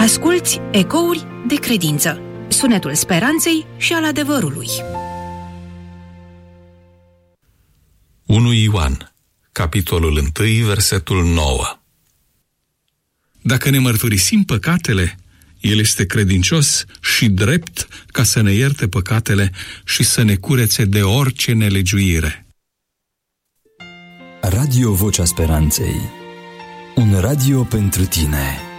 Asculți Ecouri de credință, sunetul speranței și al adevărului. 1 Ioan, capitolul 1, versetul 9. Dacă ne mărturisim păcatele, El este credincios și drept ca să ne ierte păcatele și să ne curețe de orice nelegiuire. Radio Vocea Speranței. Un radio pentru tine.